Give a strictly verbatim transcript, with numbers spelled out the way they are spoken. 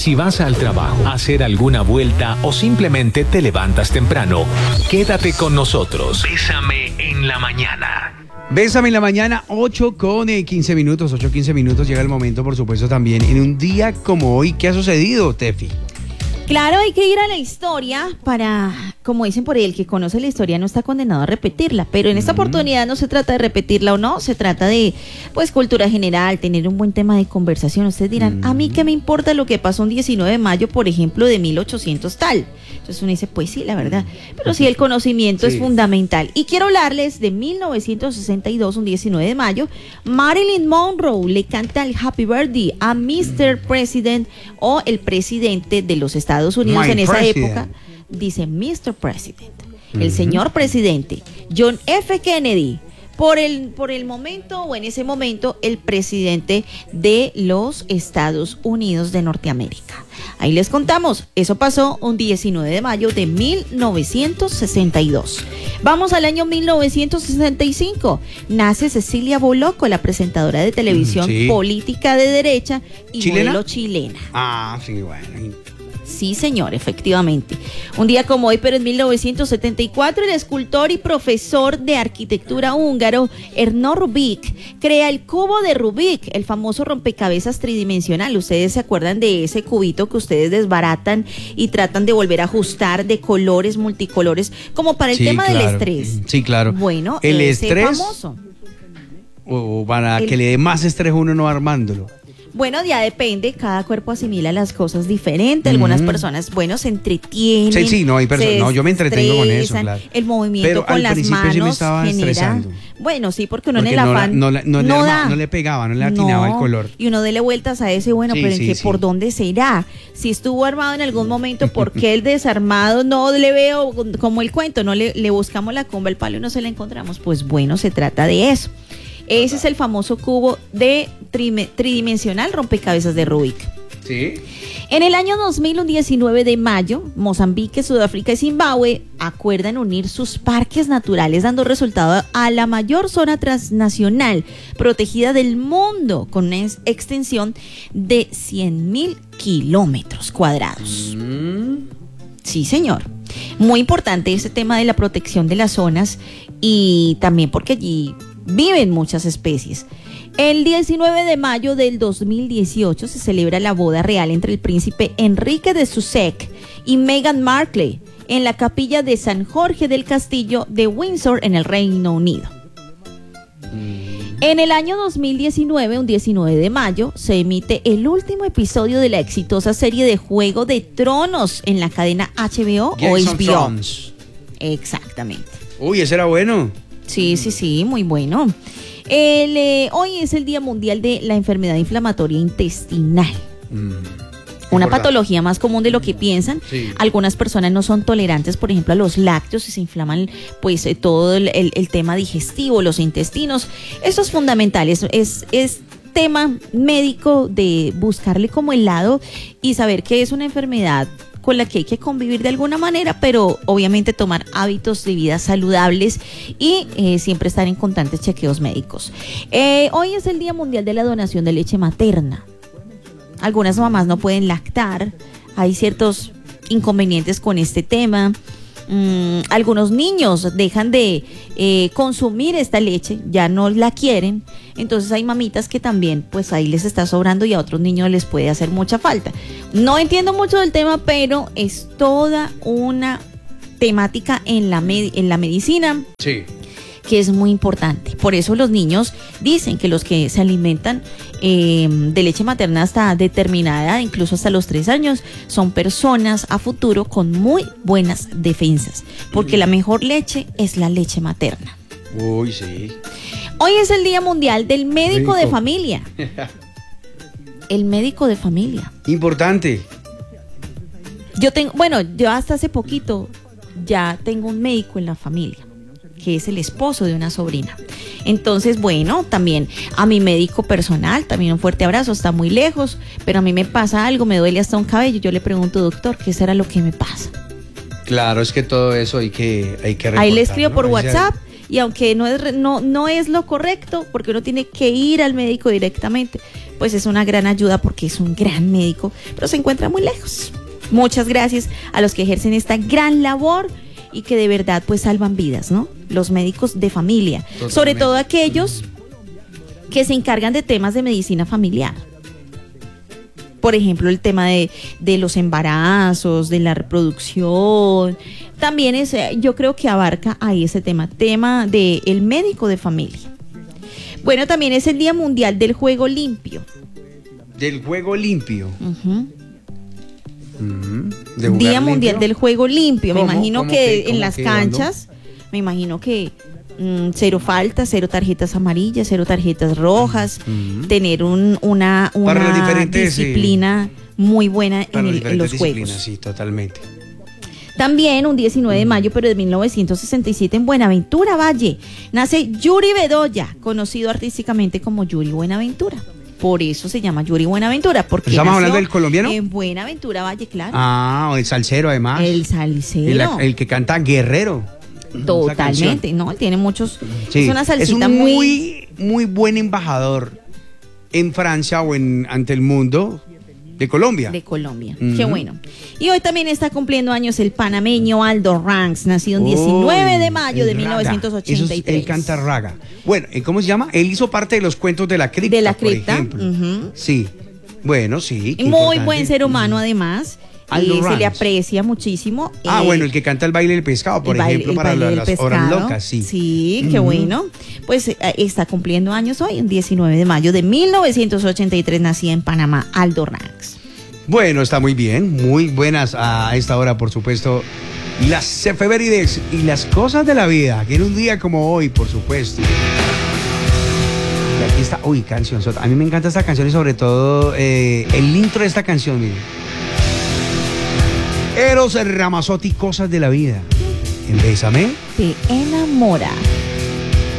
Si vas al trabajo, a hacer alguna vuelta o simplemente te levantas temprano, quédate con nosotros. Bésame en la mañana. Bésame en la mañana, ocho con quince minutos, ocho quince minutos. Llega el momento, por supuesto, también en un día como hoy. ¿Qué ha sucedido, Tefi? Claro, hay que ir a la historia para, como dicen por ahí, el que conoce la historia no está condenado a repetirla, pero en esta uh-huh. oportunidad no se trata de repetirla o no, se trata de, pues, cultura general, tener un buen tema de conversación. Ustedes dirán, uh-huh. a mí qué me importa lo que pasó un diecinueve de mayo, por ejemplo, de mil ochocientos tal. Entonces uno dice, pues sí, la verdad, pero sí el conocimiento sí. es fundamental. Y quiero hablarles de mil novecientos sesenta y dos, un diecinueve de mayo, Marilyn Monroe le canta el Happy Birthday a mister President o el presidente de los Estados Unidos. My en esa president. época, dice mister President, uh-huh. el señor presidente, John F. Kennedy, por el, por el momento o en ese momento el presidente de los Estados Unidos de Norteamérica. Ahí les contamos, eso pasó un diecinueve de mayo de mil novecientos sesenta y dos. Vamos al año mil novecientos sesenta y cinco. Nace Cecilia Bolocco, la presentadora de televisión sí. política de derecha y ¿Chilena? modelo chilena. Ah, sí, bueno. Sí, señor, efectivamente. Un día como hoy, pero en mil novecientos setenta y cuatro, el escultor y profesor de arquitectura húngaro, Ernő Rubik, crea el cubo de Rubik, el famoso rompecabezas tridimensional. Ustedes se acuerdan de ese cubito que ustedes desbaratan y tratan de volver a ajustar de colores, multicolores, como para el sí, tema claro. del estrés. Sí, claro. Bueno, el ese estrés, famoso. O para el, que le dé más estrés uno no armándolo. Bueno, ya depende, cada cuerpo asimila las cosas diferente, algunas uh-huh. personas, bueno, se entretienen. Sí, sí, no, hay personas, no, yo me entretengo con eso, claro. El movimiento pero con las manos sí me estaba genera, estresando. Bueno, sí, porque uno porque en el afán no, no, no, no, le, da, no le pegaba, no le atinaba no, el color. Y uno dele vueltas a ese, bueno, sí, pero en sí, que sí. por dónde será, si estuvo armado en algún momento, ¿por qué el desarmado no le veo como el cuento? No le, le buscamos la cumba al palo y no se la encontramos. Pues bueno, se trata de eso. Ese es el famoso cubo de trime, tridimensional rompecabezas de Rubik. Sí. En el año dos mil, un diecinueve de mayo, Mozambique, Sudáfrica y Zimbabue acuerdan unir sus parques naturales, dando resultado a la mayor zona transnacional protegida del mundo, con una extensión de cien mil kilómetros cuadrados. Mm. Sí, señor. Muy importante este tema de la protección de las zonas y también porque allí viven muchas especies. El diecinueve de mayo del dos mil dieciocho se celebra la boda real entre el príncipe Enrique de Sussex y Meghan Markle en la capilla de San Jorge del Castillo de Windsor en el Reino Unido. En el año dos mil diecinueve, un diecinueve de mayo, se emite el último episodio de la exitosa serie de Juego de Tronos en la cadena H B O o H B O. Exactamente. Uy, ese era bueno. Sí, sí, sí, muy bueno. El, eh, hoy es el Día Mundial de la Enfermedad Inflamatoria Intestinal. Mm, Una patología más común de lo que piensan. Sí. Algunas personas no son tolerantes, por ejemplo, a los lácteos y se inflaman pues eh, todo el, el, el tema digestivo, los intestinos. Eso es fundamental, es, es, es tema médico de buscarle como el lado y saber que es una enfermedad con la que hay que convivir de alguna manera, pero obviamente tomar hábitos de vida saludables y eh, siempre estar en constantes chequeos médicos. Eh, hoy es el Día Mundial de la Donación de Leche Materna. Algunas mamás no pueden lactar, hay ciertos inconvenientes con este tema. Mm, algunos niños dejan de eh, consumir esta leche, ya no la quieren, entonces hay mamitas que también pues ahí les está sobrando y a otros niños les puede hacer mucha falta. No entiendo mucho del tema, pero es toda una temática en la, med- en la medicina. Sí. Que es muy importante. Por eso los niños dicen que los que se alimentan eh, de leche materna hasta determinada edad, incluso hasta los tres años, son personas a futuro con muy buenas defensas, porque la mejor leche es la leche materna. Uy, sí. Hoy es el Día Mundial del Médico, médico. de Familia. El médico de familia. Importante. Yo tengo, bueno, yo hasta hace poquito ya tengo un médico en la familia, que es el esposo de una sobrina. Entonces, bueno, también a mi médico personal, también un fuerte abrazo, está muy lejos, pero a mí me pasa algo, me duele hasta un cabello, yo le pregunto, doctor, ¿qué será lo que me pasa? Claro, es que todo eso hay que hay que reportar, ahí le escribo ¿no? por ahí WhatsApp y aunque no es, no, no es lo correcto, porque uno tiene que ir al médico directamente, pues es una gran ayuda porque es un gran médico, pero se encuentra muy lejos. Muchas gracias a los que ejercen esta gran labor y que de verdad pues salvan vidas, ¿no? Los médicos de familia, totalmente. Sobre todo aquellos que se encargan de temas de medicina familiar. Por ejemplo, el tema de, de los embarazos, de la reproducción, también es, yo creo que abarca ahí ese tema, tema del médico de familia. Bueno, también es el Día Mundial del Juego Limpio. Del Juego Limpio. Uh-huh. Uh-huh. ¿De Día limpio? Mundial del Juego Limpio. Me imagino que, que en las que canchas, ando? me imagino que mm, cero faltas, cero tarjetas amarillas, cero tarjetas rojas, uh-huh. tener un, una, una disciplina eh, muy buena en, el, en los juegos. Sí, totalmente. También un diecinueve de mayo, pero de mil novecientos sesenta y siete, en Buenaventura, Valle, nace Yuri Bedoya, conocido artísticamente como Yuri Buenaventura. Por eso se llama Yuri Buenaventura. Porque ¿estamos hablando del colombiano? En Buenaventura, Valle, claro. Ah, el salsero además. El salsero. El, el que canta Guerrero. Totalmente, ¿no? Él tiene muchos... Sí, es una salsita es un muy... muy, muy buen embajador en Francia o en ante el mundo de Colombia. De Colombia, uh-huh. Qué bueno. Y hoy también está cumpliendo años el panameño Aldo Ranks, nacido el diecinueve de mayo de mil novecientos ochenta y tres. Eso es, él canta raga. Bueno, ¿cómo se llama? Él hizo parte de los cuentos de la cripta, de la cripta, por ejemplo. Uh-huh. Sí, bueno, sí. Muy importante. Buen ser humano, además. Y se le aprecia muchísimo. Ah, eh, bueno, el que canta el baile del pescado, por baile, ejemplo, para la, las pescado. Horas locas, sí. Sí, uh-huh. Qué bueno. Pues eh, está cumpliendo años hoy, el diecinueve de mayo de mil novecientos ochenta y tres, nacida en Panamá, Aldo Ranks. Bueno, está muy bien, muy buenas a esta hora, por supuesto, las efemérides y las cosas de la vida, que en un día como hoy, por supuesto. Y aquí está, uy, canción, a mí me encanta esta canción y sobre todo eh, el intro de esta canción, miren. Eros Ramazzotti, cosas de la vida. En Bésame te enamora.